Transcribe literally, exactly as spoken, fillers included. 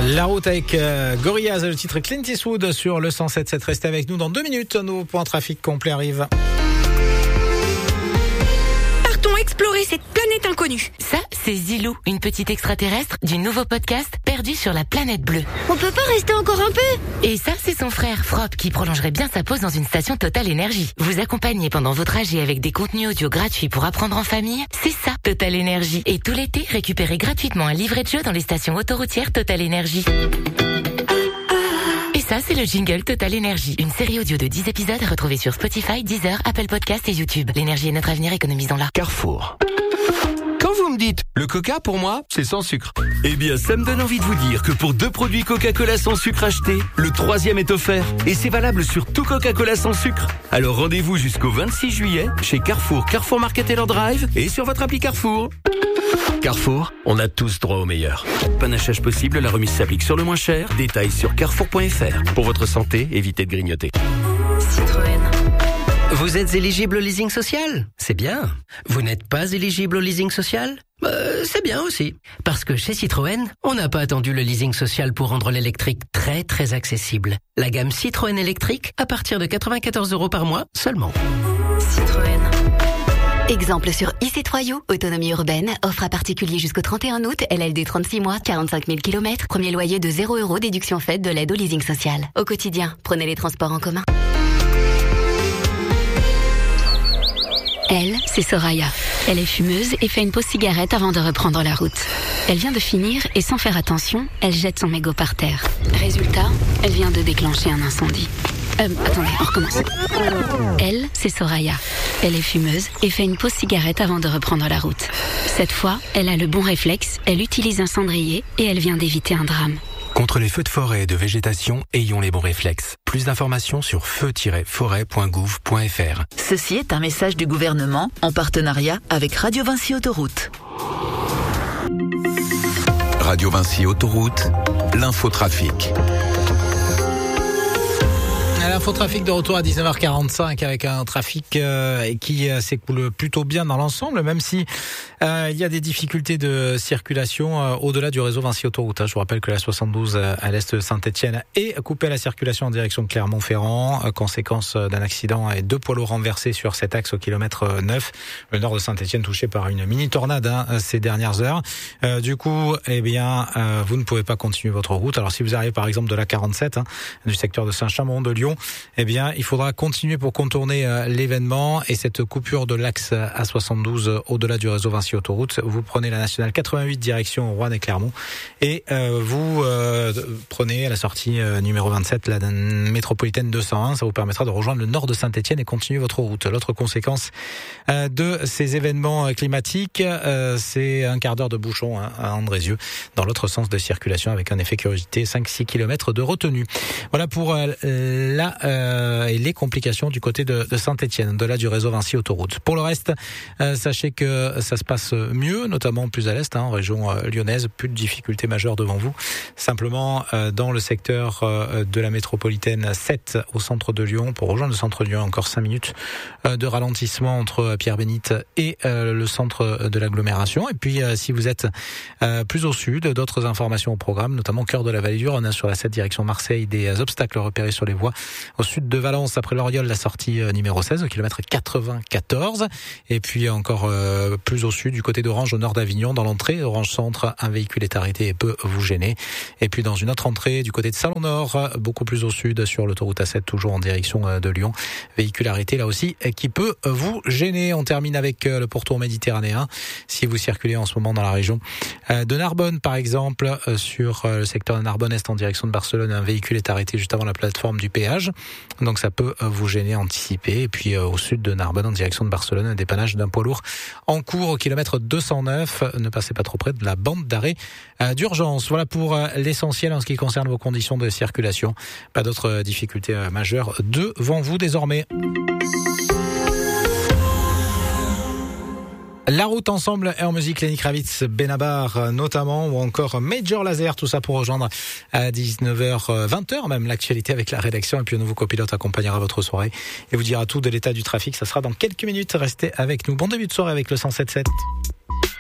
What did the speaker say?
La route avec euh, Gorillaz, le titre Clint Eastwood sur le cent sept sept. Restez avec nous dans deux minutes. Nos points trafic complet arrivent. Partons explorer cette planète inconnue. Ça, c'est Zilou, une petite extraterrestre du nouveau podcast Perdu sur la planète bleue. On peut pas rester encore un peu? Et ça, c'est son frère Frop qui prolongerait bien sa pause dans une station Total Énergie. Vous accompagner pendant vos trajets avec des contenus audio gratuits pour apprendre en famille, c'est ça, Total Énergie. Et tout l'été, récupérez gratuitement un livret de jeu dans les stations autoroutières Total Énergie. Et ça, c'est le jingle Total Énergie, une série audio de dix épisodes à retrouver sur Spotify, Deezer, Apple Podcasts et YouTube. L'énergie est notre avenir, économisons-la. Carrefour. Quand vous me dites, le coca pour moi, c'est sans sucre. Eh bien, ça me donne envie de vous dire que pour deux produits Coca-Cola sans sucre achetés, le troisième est offert. Et c'est valable sur tout Coca-Cola sans sucre. Alors rendez-vous jusqu'au vingt-six juillet chez Carrefour, Carrefour Market Taylor Drive et sur votre appli Carrefour. Carrefour, on a tous droit au meilleur. Panachage possible, la remise s'applique sur le moins cher. Détails sur carrefour point f r. Pour votre santé, évitez de grignoter. Citroën. Vous êtes éligible au leasing social? C'est bien. Vous n'êtes pas éligible au leasing social? Euh, c'est bien aussi. Parce que chez Citroën, on n'a pas attendu le leasing social pour rendre l'électrique très très accessible. La gamme Citroën électrique à partir de quatre-vingt-quatorze euros par mois seulement. Citroën. Exemple sur i c trois u, autonomie urbaine, offre à particulier jusqu'au trente et un août, L L D trente-six mois, quarante-cinq mille kilomètres, premier loyer de zéro euros, déduction faite de l'aide au leasing social. Au quotidien, prenez les transports en commun. Elle, c'est Soraya. Elle est fumeuse et fait une pause cigarette avant de reprendre la route. Elle vient de finir et sans faire attention, elle jette son mégot par terre. Résultat, elle vient de déclencher un incendie. Euh, attendez, on recommence. Elle, c'est Soraya. Elle est fumeuse et fait une pause cigarette avant de reprendre la route. Cette fois, elle a le bon réflexe, elle utilise un cendrier et elle vient d'éviter un drame. Contre les feux de forêt et de végétation, ayons les bons réflexes. Plus d'informations sur feu tiret forêt point gouv point f r. Ceci est un message du gouvernement en partenariat avec Radio Vinci Autoroute. Radio Vinci Autoroute, l'infotrafic. L'infotrafic de retour à dix-neuf heures quarante-cinq avec un trafic euh, qui euh, s'écoule plutôt bien dans l'ensemble, même si euh, il y a des difficultés de circulation euh, au-delà du réseau Vinci Autoroute. Hein. Je vous rappelle que la soixante-douze euh, à l'est de Saint-Étienne est coupée à la circulation en direction de Clermont-Ferrand, euh, conséquence euh, d'un accident et deux poids lourds renversés sur cet axe au kilomètre neuf. Le nord de Saint-Étienne touché par une mini-tornade hein, ces dernières heures. Euh, du coup, eh bien, euh, vous ne pouvez pas continuer votre route. Alors si vous arrivez par exemple de la quarante-sept, hein, du secteur de Saint-Chamond, de Lyon, eh bien, il faudra continuer pour contourner euh, l'événement et cette coupure de l'axe A soixante-douze euh, au-delà du réseau Vinci Autoroute. Vous prenez la nationale quatre-vingt-huit direction Roanne et Clermont et euh, vous euh, prenez à la sortie euh, numéro vingt-sept la métropolitaine deux cent un. Ça vous permettra de rejoindre le nord de Saint-Étienne et continuer votre route. L'autre conséquence euh, de ces événements climatiques, euh, c'est un quart d'heure de bouchon hein, à Andrézieux dans l'autre sens de circulation avec un effet curiosité cinq à six kilomètres de retenue. Voilà pour euh, la Euh, et les complications du côté de, de Saint-Étienne, au-delà du réseau Vinci Autoroute. Pour le reste, euh, sachez que ça se passe mieux, notamment plus à l'est, hein, en région euh, lyonnaise, plus de difficultés majeures devant vous. Simplement, euh, dans le secteur euh, de la métropolitaine sept au centre de Lyon, pour rejoindre le centre de Lyon, encore cinq minutes euh, de ralentissement entre Pierre-Bénite et euh, le centre de l'agglomération. Et puis, euh, si vous êtes euh, plus au sud, d'autres informations au programme, notamment au cœur de la vallée du Rhône, sur la sept direction Marseille, des obstacles repérés sur les voies. Au sud de Valence, après l'Oriole, la sortie euh, numéro seize, au kilomètre quatre-vingt-quatorze. Et puis encore euh, plus au sud, du côté d'Orange, au nord d'Avignon, dans l'entrée, Orange Centre, un véhicule est arrêté et peut vous gêner. Et puis dans une autre entrée, du côté de Salon-Nord, beaucoup plus au sud, sur l'autoroute A sept, toujours en direction euh, de Lyon. Véhicule arrêté là aussi, qui peut vous gêner. On termine avec euh, le pourtour méditerranéen. Si vous circulez en ce moment dans la région euh, de Narbonne, par exemple, euh, sur euh, le secteur de Narbonne-Est en direction de Barcelone, un véhicule est arrêté juste avant la plateforme du péage. Donc ça peut vous gêner, anticiper. Et puis euh, au sud de Narbonne, en direction de Barcelone, un dépannage d'un poids lourd en cours au kilomètre deux cent neuf. Ne passez pas trop près de la bande d'arrêt euh, d'urgence. Voilà pour euh, l'essentiel en ce qui concerne vos conditions de circulation. Pas d'autres euh, difficultés euh, majeures devant vous désormais. La route ensemble et en musique, Lenny Kravitz, Benabar notamment, ou encore Major Lazer, tout ça pour rejoindre à dix-neuf heures, vingt heures même l'actualité avec la rédaction, et puis un nouveau copilote accompagnera votre soirée et vous dira tout de l'état du trafic. Ça sera dans quelques minutes. Restez avec nous. Bon début de soirée avec le cent sept sept.